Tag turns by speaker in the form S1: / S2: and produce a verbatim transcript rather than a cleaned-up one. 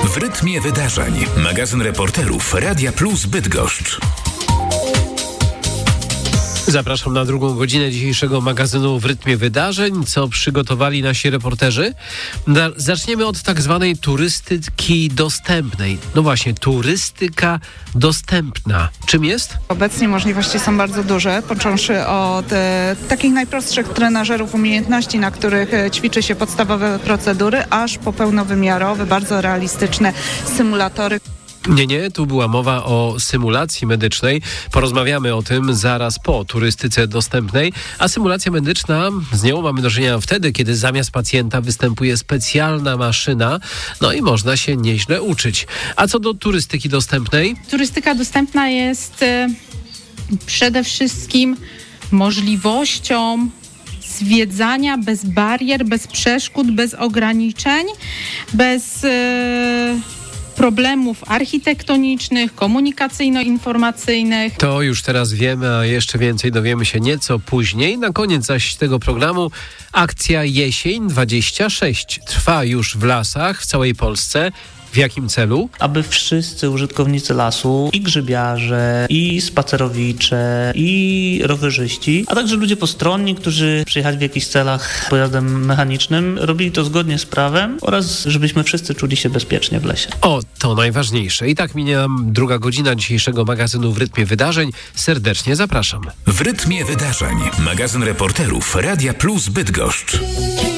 S1: W rytmie wydarzeń. Magazyn reporterów Radia Plus Bydgoszcz.
S2: Zapraszam na drugą godzinę dzisiejszego magazynu W rytmie wydarzeń. Co przygotowali nasi reporterzy? Zaczniemy od tak zwanej turystyki dostępnej. No właśnie, turystyka dostępna. Czym jest?
S3: Obecnie możliwości są bardzo duże, począwszy od e, takich najprostszych trenażerów umiejętności, na których e, ćwiczy się podstawowe procedury, aż po pełnowymiarowe, bardzo realistyczne symulatory.
S2: Nie, nie, tu była mowa o symulacji medycznej. Porozmawiamy o tym zaraz po turystyce dostępnej. A symulacja medyczna, z nią mamy do czynienia wtedy, kiedy zamiast pacjenta występuje specjalna maszyna, no i można się nieźle uczyć. A co do turystyki dostępnej?
S4: Turystyka dostępna jest y, przede wszystkim możliwością zwiedzania bez barier, bez przeszkód, bez ograniczeń, bez y, problemów architektonicznych, komunikacyjno-informacyjnych.
S2: To już teraz wiemy, a jeszcze więcej dowiemy się nieco później. Na koniec zaś tego programu akcja Jesień dwadzieścia sześć trwa już w lasach w całej Polsce. W jakim celu?
S5: Aby wszyscy użytkownicy lasu, i grzybiarze, i spacerowicze, i rowerzyści, a także ludzie postronni, którzy przyjechali w jakichś celach pojazdem mechanicznym, robili to zgodnie z prawem oraz żebyśmy wszyscy czuli się bezpiecznie w lesie.
S2: O, to najważniejsze. I tak minie nam druga godzina dzisiejszego magazynu W rytmie wydarzeń. Serdecznie zapraszam.
S1: W rytmie wydarzeń. Magazyn reporterów Radia Plus Bydgoszcz.